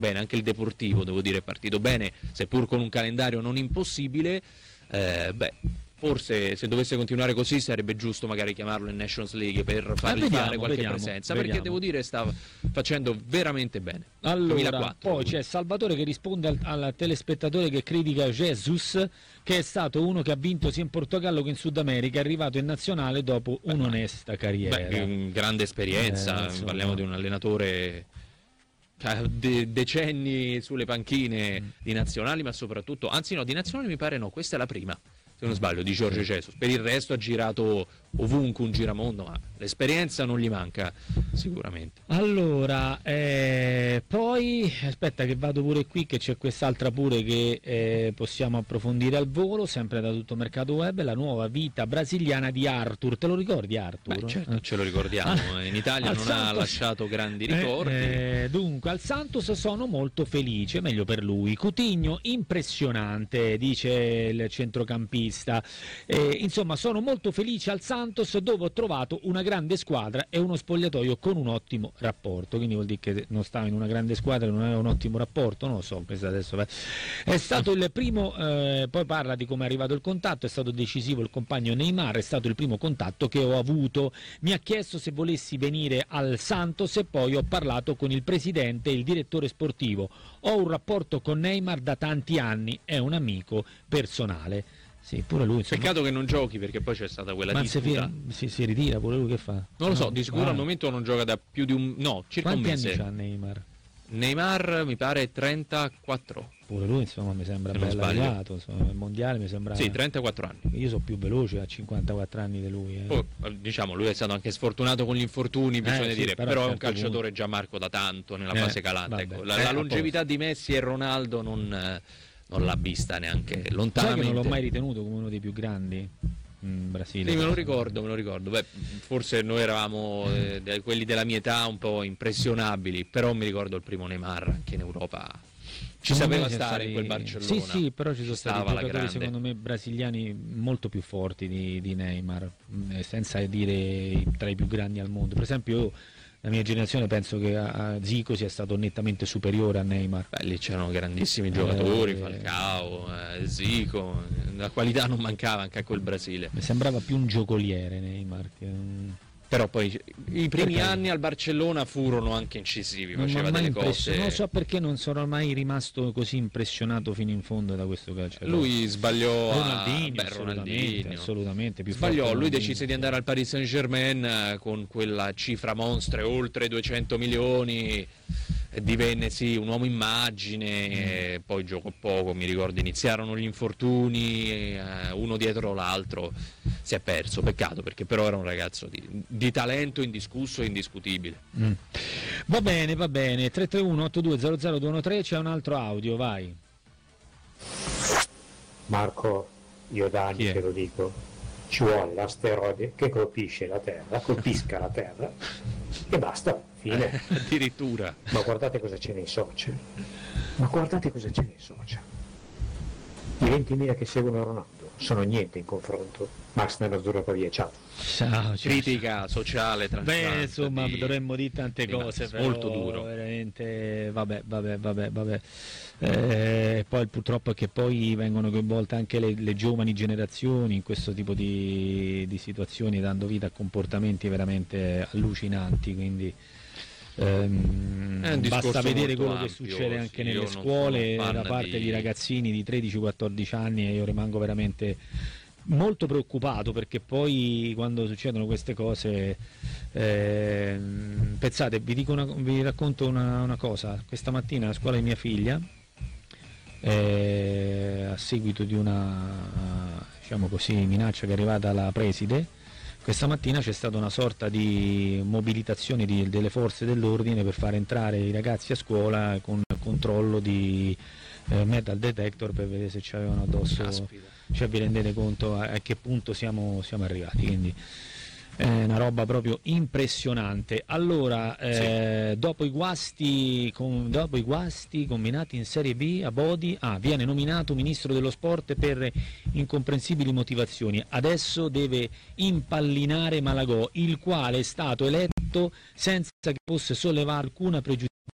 bene, anche il Deportivo, devo dire, è partito bene, seppur con un calendario non impossibile. Forse se dovesse continuare così sarebbe giusto magari chiamarlo in Nations League per fargli fare qualche presenza, perché devo dire sta facendo veramente bene. Allora, 2004, poi c'è Salvatore che risponde al telespettatore che critica Jesus, che è stato uno che ha vinto sia in Portogallo che in Sud America, è arrivato in nazionale dopo un'onesta carriera. Grande esperienza, parliamo di un allenatore decenni sulle panchine di nazionali, ma soprattutto, anzi no, di nazionali mi pare no, questa è la prima, se non sbaglio, di Jorge Jesus. Per il resto ha girato ovunque, un giramondo, ma l'esperienza non gli manca sicuramente. Allora, poi aspetta che vado pure qui, che c'è quest'altra pure che possiamo approfondire al volo, sempre da Tutto Mercato Web, la nuova vita brasiliana di Arthur. Te lo ricordi Arthur? Beh, certo, ce lo ricordiamo, in Italia non ha lasciato grandi ricordi. Dunque, al Santos sono molto felice, meglio per lui. Coutinho impressionante, dice il centrocampista. Insomma, sono molto felice al Santos, dove ho trovato una grande squadra e uno spogliatoio con un ottimo rapporto. Quindi vuol dire che non stava in una grande squadra e non aveva un ottimo rapporto, non lo so, questo adesso è stato il primo. Poi parla di come è arrivato il contatto. È stato decisivo il compagno Neymar, è stato il primo contatto che ho avuto, mi ha chiesto se volessi venire al Santos e poi ho parlato con il presidente e il direttore sportivo. Ho un rapporto con Neymar da tanti anni, è un amico personale. Sì, pure lui, insomma. Peccato che non giochi, perché poi c'è stata quella disputa. Si ritira pure lui, che fa? Non lo so, di sicuro al momento non gioca da più di circa un mese. Quanti anni c'ha Neymar? Neymar mi pare 34. Pure lui, insomma, mi sembra bello arrivato, insomma, il mondiale mi sembra. Sì, 34 anni. Io sono più veloce a 54 anni di lui. Poi, diciamo, lui è stato anche sfortunato con gli infortuni, bisogna dire, però è un calciatore già Marco da tanto nella fase calante. Ecco. La longevità di Messi e Ronaldo non l'ha vista neanche lontanamente. Sai che non l'ho mai ritenuto come uno dei più grandi in Brasile. Sì, me lo ricordo. Beh, forse noi eravamo quelli della mia età un po' impressionabili, però mi ricordo il primo Neymar anche in Europa. Ci sapeva stare in quel Barcellona. Sì, però ci sono stati giocatori secondo me brasiliani molto più forti di Neymar, senza dire tra i più grandi al mondo. Per esempio io, la mia generazione, penso che a Zico sia stato nettamente superiore a Neymar. Beh, lì c'erano grandissimi giocatori, Falcao, Zico, la qualità non mancava anche a quel Brasile. Mi sembrava più un giocoliere Neymar che Però poi i primi anni al Barcellona furono anche incisivi, faceva delle cose. Non so perché non sono mai rimasto così impressionato fino in fondo da questo calciatore. Lui sbagliò Ronaldinho, assolutamente più sbagliò, lui decise di andare al Paris Saint-Germain con quella cifra monstra, oltre 200 milioni, divenne sì un uomo immagine, poi giocò poco, mi ricordo iniziarono gli infortuni, uno dietro l'altro, si è perso, peccato, perché però era un ragazzo di talento indiscusso e indiscutibile. Va bene, 331 8200 213, c'è un altro audio, vai. Marco, io da anni te lo dico, ci vuole l'asteroide che colpisca la Terra e basta, fine. Addirittura. Ma guardate cosa c'è nei social. I 20.000 che seguono Ronaldo sono niente in confronto. Max Nerazzurro Pavia, ciao. Critica sociale, tranciante. Beh, insomma, dovremmo dire tante cose, però molto duro. Veramente, vabbè. Poi purtroppo è che poi vengono coinvolte anche le giovani generazioni in questo tipo di situazioni, dando vita a comportamenti veramente allucinanti, quindi basta vedere quello che succede anche nelle scuole da parte di ragazzini di 13-14 anni, e io rimango veramente molto preoccupato, perché poi quando succedono queste cose pensate, vi racconto una cosa. Questa mattina a scuola di mia figlia, a seguito di una, diciamo così, minaccia che è arrivata alla preside, questa mattina c'è stata una sorta di mobilitazione delle forze dell'ordine per far entrare i ragazzi a scuola con controllo di metal detector, per vedere se ci avevano addosso. Caspita. Cioè, vi rendete conto a che punto siamo arrivati? Quindi è una roba proprio impressionante. Allora, dopo i guasti combinati in Serie B, Abodi viene nominato ministro dello sport per incomprensibili motivazioni. Adesso deve impallinare Malagò, il quale è stato eletto senza che fosse sollevata alcuna pregiudiziale